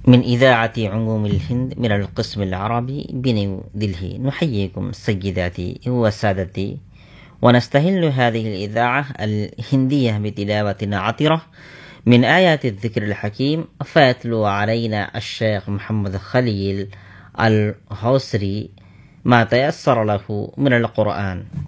من إذاعة عموم الهند من القسم العربي بنيو دلهي، نحييكم سيداتي وسادتي، ونستهل هذه الإذاعة الهندية بتلاوة عطرة من آيات الذكر الحكيم، فيتلو علينا الشيخ محمد خليل الحوسري ما تيسر له من القرآن.